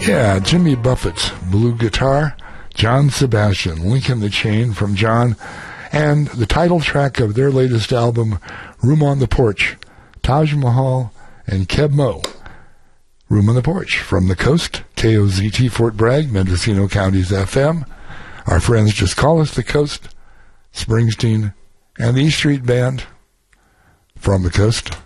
Yeah, Jimmy Buffett's Blue Guitar, John Sebastian, Link in the Chain from John, and the title track of their latest album, Room on the Porch, Taj Mahal and Keb Mo. Room on the Porch from the coast, KOZT Fort Bragg, Mendocino County's FM. Our friends just call us the coast, Springsteen, and the E Street Band from the coast.